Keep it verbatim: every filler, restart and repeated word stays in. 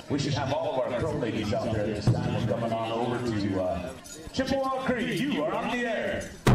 We should have all of our pro ladies out there at this time. We're coming on over to uh, Chippewa Creek. You are on the air.